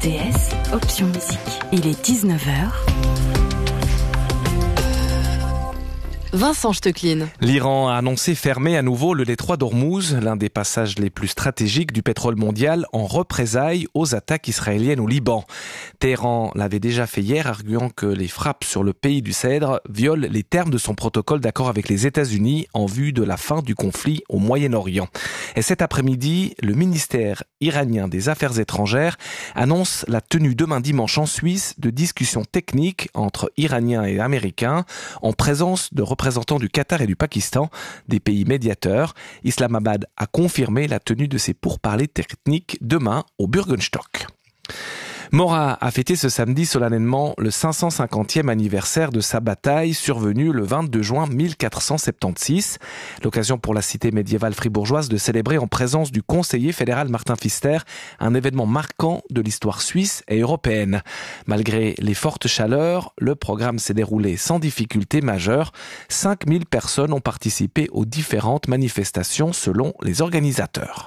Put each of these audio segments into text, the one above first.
RTS, option musique. Il est 19h. Vincent Stecklin. L'Iran a annoncé fermer à nouveau le détroit d'Ormuz, l'un des passages les plus stratégiques du pétrole mondial, en représailles aux attaques israéliennes au Liban. Téhéran l'avait déjà fait hier, arguant que les frappes sur le pays du Cèdre violent les termes de son protocole d'accord avec les États-Unis en vue de la fin du conflit au Moyen-Orient. Et cet après-midi, le ministère iranien des Affaires étrangères annonce la tenue demain dimanche en Suisse de discussions techniques entre Iraniens et Américains en présence de représentants du Qatar et du Pakistan, des pays médiateurs. Islamabad a confirmé la tenue de ces pourparlers techniques demain au Bürgenstock. Morat a fêté ce samedi solennellement le 550e anniversaire de sa bataille survenue le 22 juin 1476. L'occasion pour la cité médiévale fribourgeoise de célébrer en présence du conseiller fédéral Martin Pfister un événement marquant de l'histoire suisse et européenne. Malgré les fortes chaleurs, le programme s'est déroulé sans difficulté majeure. 5000 personnes ont participé aux différentes manifestations selon les organisateurs.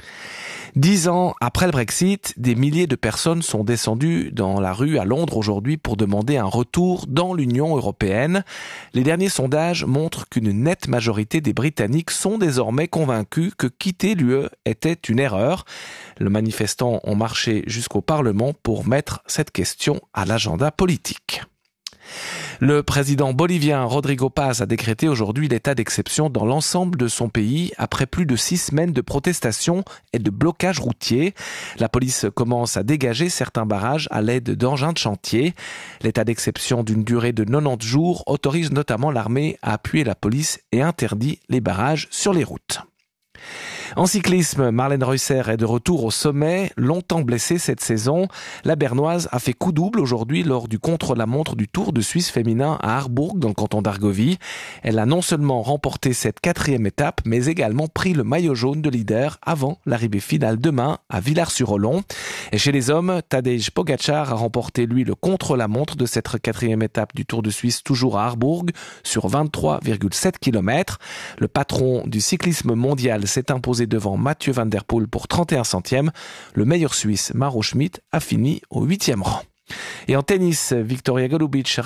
10 ans après le Brexit, des milliers de personnes sont descendues dans la rue à Londres aujourd'hui pour demander un retour dans l'Union européenne. Les derniers sondages montrent qu'une nette majorité des Britanniques sont désormais convaincus que quitter l'UE était une erreur. Les manifestants ont marché jusqu'au Parlement pour mettre cette question à l'agenda politique. Le président bolivien Rodrigo Paz a décrété aujourd'hui l'état d'exception dans l'ensemble de son pays après plus de 6 semaines de protestations et de blocages routiers. La police commence à dégager certains barrages à l'aide d'engins de chantier. L'état d'exception d'une durée de 90 jours autorise notamment l'armée à appuyer la police et interdit les barrages sur les routes. En cyclisme, Marlène Reusser est de retour au sommet. Longtemps blessée cette saison, la Bernoise a fait coup double aujourd'hui lors du contre-la-montre du Tour de Suisse féminin à Harburg dans le canton d'Argovie. Elle a non seulement remporté cette 4e étape, mais également pris le maillot jaune de leader avant l'arrivée finale demain à Villars-sur-Olon. Et chez les hommes, Tadej Pogačar a remporté lui le contre-la-montre de cette 4e étape du Tour de Suisse toujours à Harburg sur 23,7 km. Le patron du cyclisme mondial s'est imposé devant Mathieu Van Der Poel pour 31 centièmes. Le meilleur Suisse, Maro Schmid, a fini au 8e rang. Et en tennis, Victoria Golubic